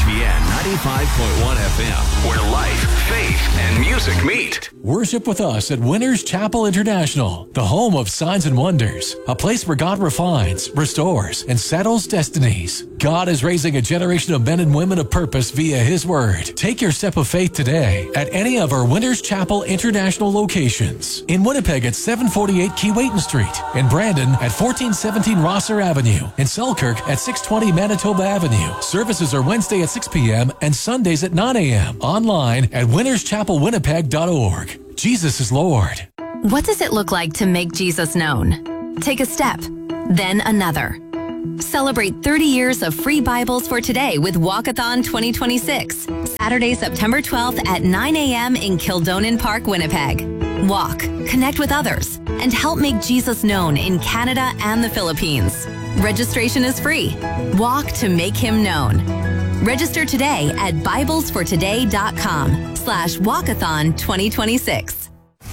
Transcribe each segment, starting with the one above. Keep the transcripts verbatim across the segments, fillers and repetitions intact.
H V N ninety-five point one F M, where life, faith, and music meet. Worship with us at Winners Chapel International, the home of signs and wonders, a place where God refines, restores, and settles destinies. God is raising a generation of men and women of purpose via His Word. Take your step of faith today at any of our Winners Chapel International locations. In Winnipeg at seven forty-eight Keewatin Street, in Brandon at fourteen seventeen Rosser Avenue, in Selkirk at six twenty Manitoba Avenue. Services are Wednesday at six p.m. and Sundays at nine a.m. Online at winners chapel winnipeg dot org. Jesus is Lord. What does it look like to make Jesus known? Take a step, then another. Celebrate thirty years of free Bibles for today with Walkathon twenty twenty-six. Saturday, September twelfth at nine a.m. in Kildonan Park, Winnipeg. Walk, connect with others, and help make Jesus known in Canada and the Philippines. Registration is free. Walk to make Him known. Register today at bibles for today dot com slash walkathon twenty twenty-six.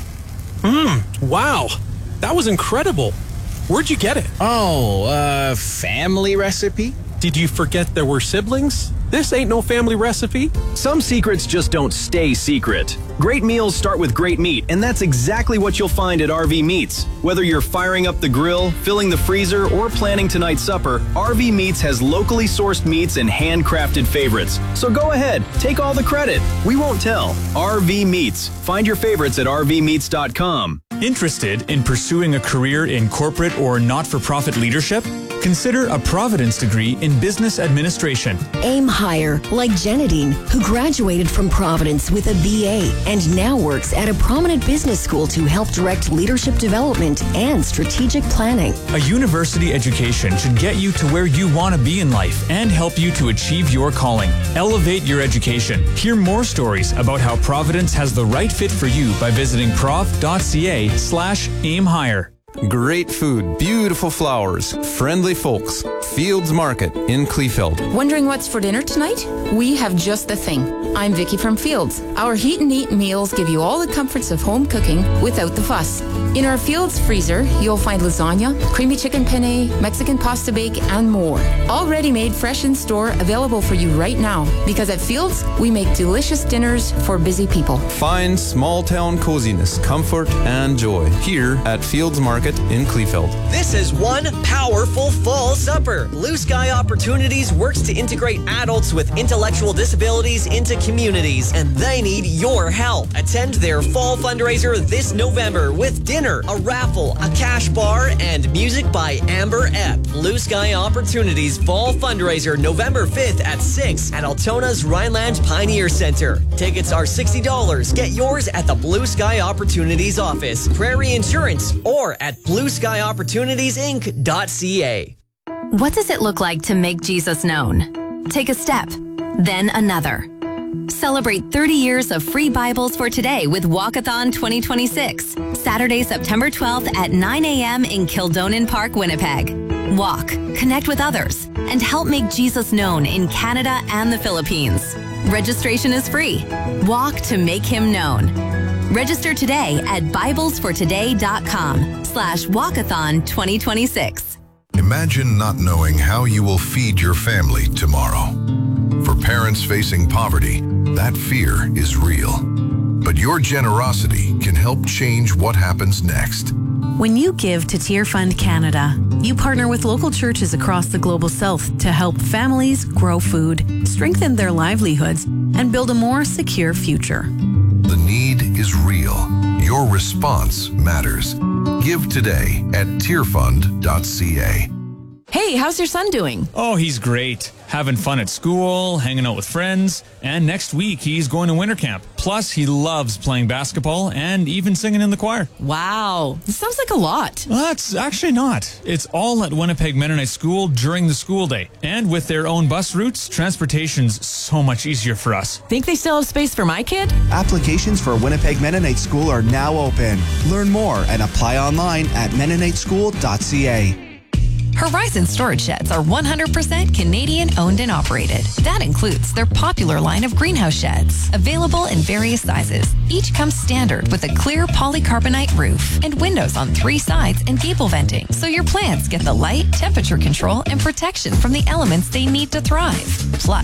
Mmm, wow. That was incredible. Where'd you get it? Oh, uh, family recipe? Did you forget there were siblings? This ain't no family recipe. Some secrets just don't stay secret. Great meals start with great meat, and that's exactly what you'll find at R V Meats. Whether you're firing up the grill, filling the freezer, or planning tonight's supper, R V Meats has locally sourced meats and handcrafted favorites. So go ahead, take all the credit. We won't tell. R V Meats. Find your favorites at r v meats dot com. Interested in pursuing a career in corporate or not-for-profit leadership? Consider a Providence degree in business administration. Aim higher, like Janadine, who graduated from Providence with a B A and now works at a prominent business school to help direct leadership development and strategic planning. A university education should get you to where you want to be in life and help you to achieve your calling. Elevate your education. Hear more stories about how Providence has the right fit for you by visiting prov dot c a slash aim higher. Great food, beautiful flowers, friendly folks. Fields Market in Kleefeld. Wondering what's for dinner tonight? We have just the thing. I'm Vicky from Fields. Our heat and eat meals give you all the comforts of home cooking without the fuss. In our Fields freezer, you'll find lasagna, creamy chicken penne, Mexican pasta bake, and more. All ready-made, fresh in store, available for you right now. Because at Fields, we make delicious dinners for busy people. Find small-town coziness, comfort, and joy here at Fields Market in Kleefeld. This is one powerful fall supper. Blue Sky Opportunities works to integrate adults with intellectual disabilities into communities, and they need your help. Attend their fall fundraiser this November with dinner, a raffle, a cash bar, and music by Amber Epp. Blue Sky Opportunities fall fundraiser November fifth at six at Altona's Rhineland Pioneer Center. Tickets are sixty dollars. Get yours at the Blue Sky Opportunities office, Prairie Insurance, or at blue sky opportunities inc dot c a. What does it look like to make Jesus known? Take a step, then another. Celebrate thirty years of free Bibles for today with Walkathon twenty twenty-six. Saturday, September twelfth at nine a.m. in Kildonan Park, Winnipeg. Walk, connect with others, and help make Jesus known in Canada and the Philippines. Registration is free. Walk to make Him known. Register today at bibles for today dot com slash walkathon twenty twenty-six. Imagine not knowing how you will feed your family tomorrow. For parents facing poverty, that fear is real. But your generosity can help change what happens next. When you give to Tear Fund Canada, you partner with local churches across the Global South to help families grow food, strengthen their livelihoods, and build a more secure future. The need is real. Your response matters. Give today at tear fund dot c a. Hey, how's your son doing? Oh, he's great. Having fun at school, hanging out with friends, and next week he's going to winter camp. Plus, he loves playing basketball and even singing in the choir. Wow, this sounds like a lot. Well, that's actually not. It's all at Winnipeg Mennonite School during the school day. And with their own bus routes, transportation's so much easier for us. Think they still have space for my kid? Applications for Winnipeg Mennonite School are now open. Learn more and apply online at mennonite school dot c a. Horizon Storage Sheds are one hundred percent Canadian owned and operated. That includes their popular line of greenhouse sheds, available in various sizes. Each comes standard with a clear polycarbonate roof and windows on three sides and gable venting, so your plants get the light, temperature control, and protection from the elements they need to thrive. Plus,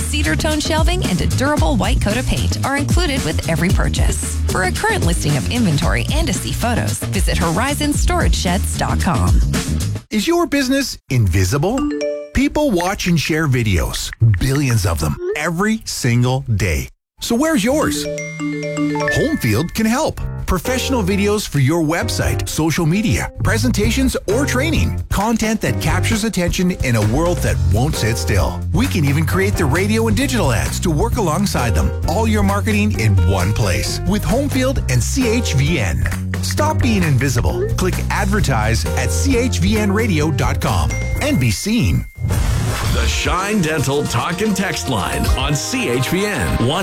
Cedar tone shelving and a durable white coat of paint are included with every purchase. For a current listing of inventory and to see photos, visit horizon storage sheds dot com. Is your business invisible? People watch and share videos, billions of them, every single day. So where's yours? Homefield can help. Professional videos for your website, social media, presentations, or training. Content that captures attention in a world that won't sit still. We can even create the radio and digital ads to work alongside them. All your marketing in one place with Homefield and C H V N. Stop being invisible. Click advertise at c h v n radio dot com and be seen. The Shine Dental Talk and Text line on C H V N. One